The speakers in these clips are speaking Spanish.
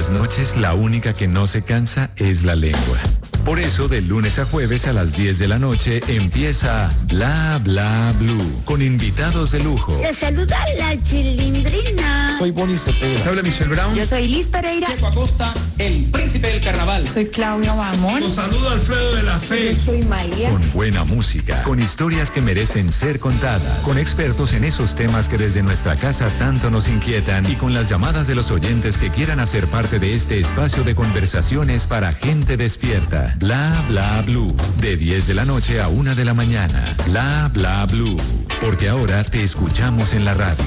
las noches la única que no se cansa es la lengua. Por eso, de lunes a jueves a las 10 de la noche empieza Bla Bla Blue, con invitados de lujo. Le saluda la Chilindrina. Soy Bonnie Cepeda. Habla Michelle Brown. Yo soy Liz Pereira. Checo Acosta, el príncipe del carnaval. Soy Claudia Bamón. Los saludo Alfredo de la Fe. Yo soy María. Con buena música, con historias que merecen ser contadas, con expertos en esos temas que desde nuestra casa tanto nos inquietan y con las llamadas de los oyentes que quieran hacer parte de este espacio de conversaciones para gente despierta. Bla Bla Blue, de 10 de la noche a 1 de la mañana. Bla Bla Blue, porque ahora te escuchamos en la radio.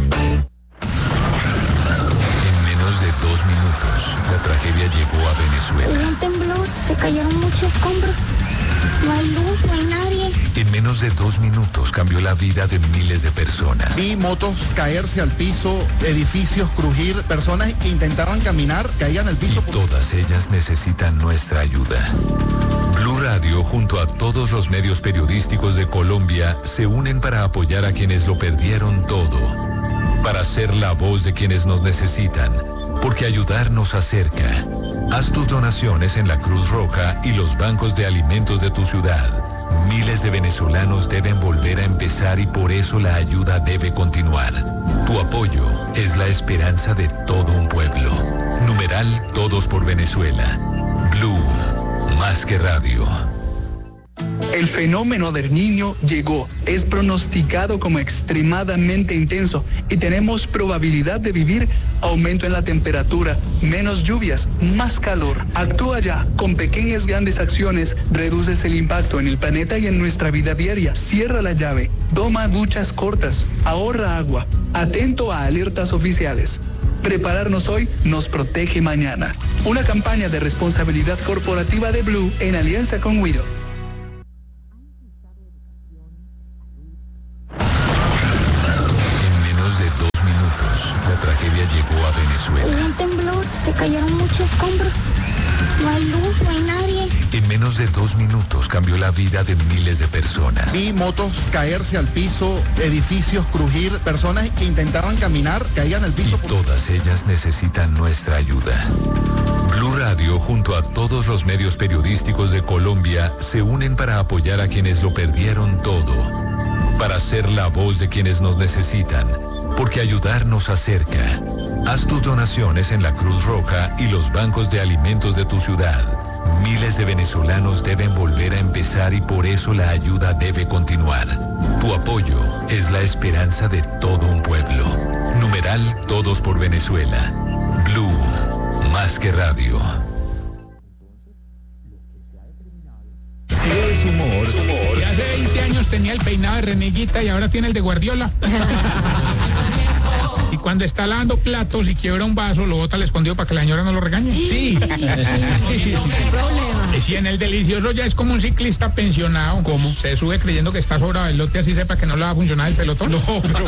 En menos de 2 minutos, la tragedia llegó a Venezuela. Hubo un temblor, se cayeron muchos escombros. No hay luz, no hay nadie. En menos de 2 minutos cambió la vida de miles de personas. Vi motos caerse al piso, edificios crujir, personas que intentaban caminar, caían al piso. Y todas ellas necesitan nuestra ayuda. Blue Radio, junto a todos los medios periodísticos de Colombia, se unen para apoyar a quienes lo perdieron todo. Para ser la voz de quienes nos necesitan. Porque ayudar nos acerca. Haz tus donaciones en la Cruz Roja y los bancos de alimentos de tu ciudad. Miles de venezolanos deben volver a empezar y por eso la ayuda debe continuar. Tu apoyo es la esperanza de todo un pueblo. Numeral Todos por Venezuela. Blue, más que radio. El fenómeno del Niño llegó, es pronosticado como extremadamente intenso y tenemos probabilidad de vivir aumento en la temperatura, menos lluvias, más calor. Actúa ya, con pequeñas grandes acciones, reduces el impacto en el planeta y en nuestra vida diaria. Cierra la llave, toma duchas cortas, ahorra agua, atento a alertas oficiales. Prepararnos hoy nos protege mañana. Una campaña de responsabilidad corporativa de Blue en alianza con Widow. La tragedia llegó a Venezuela. Hubo un temblor, se cayeron muchos escombros. No hay luz, no hay nadie. En menos de 2 minutos cambió la vida de miles de personas. Vi motos caerse al piso, edificios crujir, personas que intentaban caminar, caían al piso. Y todas ellas necesitan nuestra ayuda. Blue Radio, junto a todos los medios periodísticos de Colombia, se unen para apoyar a quienes lo perdieron todo. Para ser la voz de quienes nos necesitan. Porque ayudar nos acerca. Haz tus donaciones en la Cruz Roja y los bancos de alimentos de tu ciudad. Miles de venezolanos deben volver a empezar y por eso la ayuda debe continuar. Tu apoyo es la esperanza de todo un pueblo. Numeral Todos por Venezuela. Blue, más que radio. Si es humor. Y hace 20 años tenía el peinado de Reneguita y ahora tiene el de Guardiola. Y cuando está lavando platos y quiebra un vaso, lo bota al escondido para que la señora no lo regañe. Sí. Y si en el delicioso ya es como un ciclista pensionado. ¿Cómo? Se sube creyendo que está sobrado el lote así sepa que no le va a funcionar el pelotón. No, pero...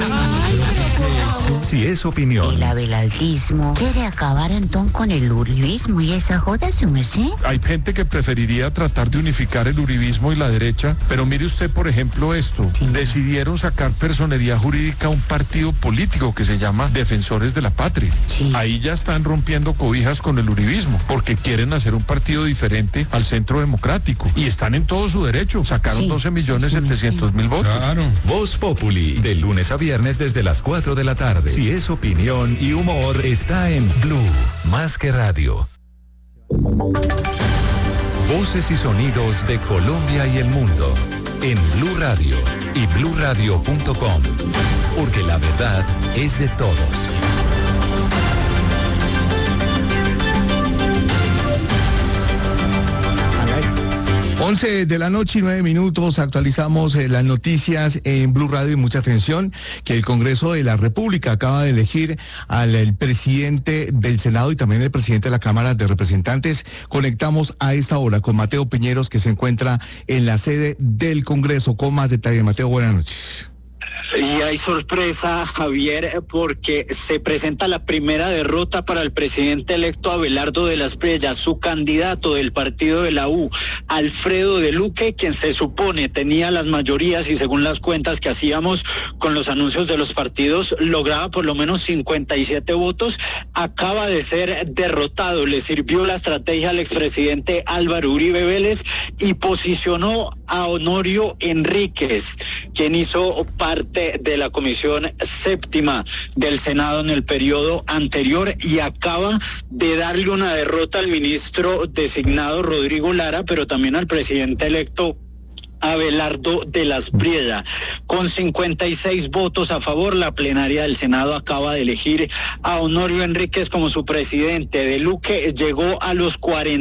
Si es opinión. El abelardismo quiere acabar entonces con el uribismo y esa joda, su merced. Hay gente que preferiría tratar de unificar el uribismo y la derecha, pero mire usted, por ejemplo, esto. Sí. Decidieron sacar personería jurídica a un partido político que se llama Defensores de la Patria. Sí. Ahí ya están rompiendo cobijas con el uribismo, porque quieren hacer un partido diferente al Centro Democrático. Y están en todo su derecho. Sacaron 12.700.000 votos. Claro. Voz Populi, de lunes a viernes desde las 4 de la tarde. Si es opinión y humor, está en Blue, más que radio. Voces y sonidos de Colombia y el mundo en Blue Radio y bluradio.com, porque la verdad es de todos. 11 de la noche y 9 minutos, actualizamos las noticias en Blue Radio y mucha atención que el Congreso de la República acaba de elegir al presidente del Senado y también el presidente de la Cámara de Representantes. Conectamos a esta hora con Mateo Piñeros, que se encuentra en la sede del Congreso con más detalle. Mateo, buenas noches. Y hay sorpresa, Javier, porque se presenta la primera derrota para el presidente electo Abelardo de las Prellas, su candidato del partido de la U, Alfredo de Luque, quien se supone tenía las mayorías y según las cuentas que hacíamos con los anuncios de los partidos, lograba por lo menos 57 votos, acaba de ser derrotado. Le sirvió la estrategia al expresidente Álvaro Uribe Vélez y posicionó a Honorio Enríquez, quien hizo parte de la Comisión Séptima del Senado en el periodo anterior y acaba de darle una derrota al ministro designado Rodrigo Lara, pero también al presidente electo Abelardo de las Prellas. Con 56 votos a favor, la plenaria del Senado acaba de elegir a Honorio Enríquez como su presidente. De Luque llegó a los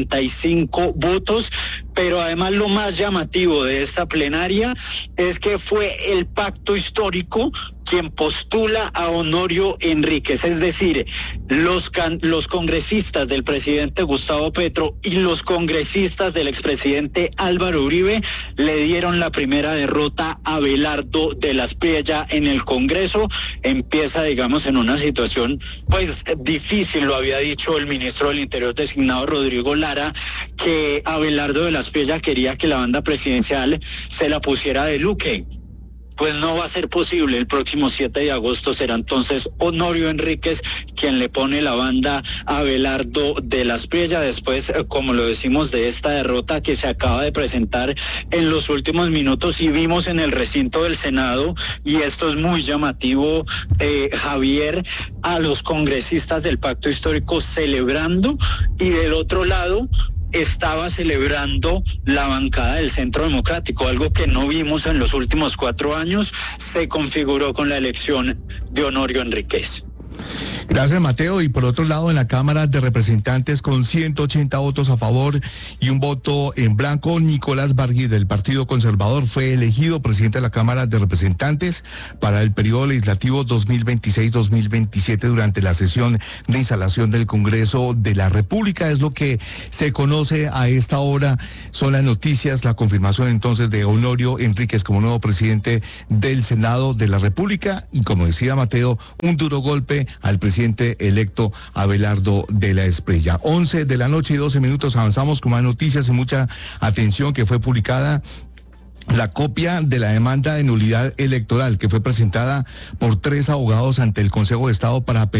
45 votos, pero además lo más llamativo de esta plenaria es que fue el pacto histórico quien postula a Honorio Enríquez, es decir, los congresistas del presidente Gustavo Petro y los congresistas del expresidente Álvaro Uribe le dieron la primera derrota a Abelardo de las Prellas en el Congreso. Empieza, digamos, en una situación pues difícil, lo había dicho el ministro del Interior designado Rodrigo Lara, que Abelardo de las Prellas quería que la banda presidencial se la pusiera de Luque. Pues no va a ser posible. El próximo 7 de agosto será entonces Honorio Enríquez quien le pone la banda a Abelardo de las Prellas. Después, como lo decimos, de esta derrota que se acaba de presentar en los últimos minutos y vimos en el recinto del Senado, y esto es muy llamativo, Javier, a los congresistas del Pacto Histórico celebrando, y del otro lado estaba celebrando la bancada del Centro Democrático, algo que no vimos en los últimos 4 años. Se configuró con la elección de Honorio Enríquez. Gracias, Mateo. Y por otro lado, en la Cámara de Representantes, con 180 votos a favor y un voto en blanco, Nicolás Bargui del Partido Conservador fue elegido presidente de la Cámara de Representantes para el periodo legislativo 2026-2027 durante la sesión de instalación del Congreso de la República. Es lo que se conoce a esta hora. Son las noticias, la confirmación entonces de Honorio Enríquez como nuevo presidente del Senado de la República y, como decía Mateo, un duro golpe al presidente electo Abelardo de las Prellas. 11 de la noche y 12 minutos, avanzamos con más noticias y mucha atención, que fue publicada la copia de la demanda de nulidad electoral que fue presentada por 3 abogados ante el Consejo de Estado para